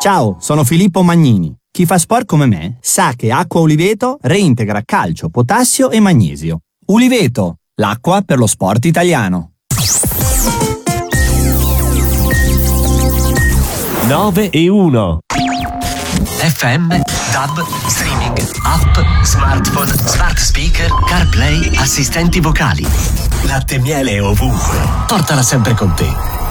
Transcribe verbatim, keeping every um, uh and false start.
Ciao, sono Filippo Magnini. Chi fa sport come me sa che Acqua Uliveto reintegra calcio, potassio e magnesio. Uliveto, l'acqua per lo sport italiano. nove e uno. F M, D A B, streaming, app, smartphone, smart speaker, CarPlay, assistenti vocali. Latte e miele ovunque. Portala sempre con te.